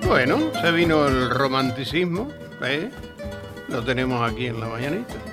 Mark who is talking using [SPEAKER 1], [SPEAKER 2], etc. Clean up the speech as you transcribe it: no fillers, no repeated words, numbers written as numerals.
[SPEAKER 1] Bueno, se vino el romanticismo, ¿eh? Lo tenemos aquí en la mañanita.